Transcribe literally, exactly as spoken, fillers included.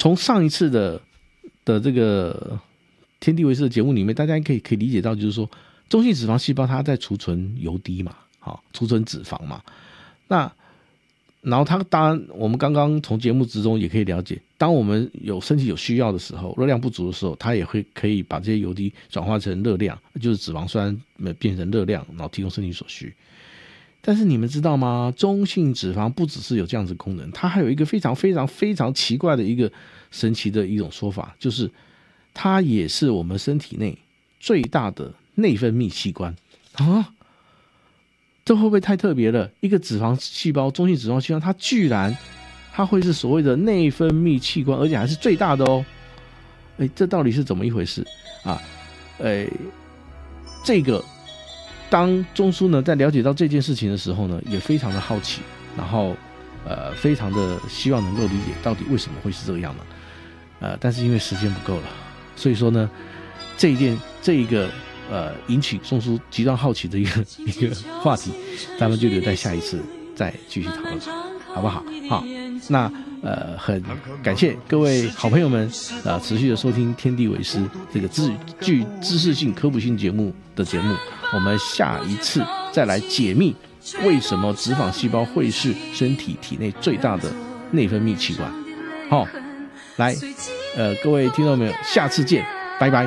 从上一次的的这个天地为师的节目里面，大家可以可以理解到，就是说中性脂肪细胞它在储存油滴嘛，好，储存脂肪嘛。那然后它当然，我们刚刚从节目之中也可以了解，当我们有身体有需要的时候，热量不足的时候，它也会可以把这些油滴转化成热量，就是脂肪酸变成热量，然后提供身体所需。但是你们知道吗？中性脂肪不只是有这样子功能，它还有一个非常非常非常奇怪的一个神奇的一种说法，就是它也是我们身体内最大的内分泌器官啊！这会不会太特别了？一个脂肪细胞，中性脂肪细胞，它居然它会是所谓的内分泌器官，而且还是最大的哦！哎，这到底是怎么一回事啊？哎，这个当中枢呢在了解到这件事情的时候呢，也非常的好奇，然后呃，非常的希望能够理解到底为什么会是这个样呢？呃，但是因为时间不够了，所以说呢，这一件这一个。呃，引起中枢极端好奇的一个一个话题，咱们就留在下一次再继续讨论，好不好？好，那呃，很感谢各位好朋友们呃持续的收听天地为师这个知具知识性科普性节目的节目，我们下一次再来解密为什么脂肪细胞会是身体体内最大的内分泌器官。好，来，呃，各位听众朋友，下次见，拜拜。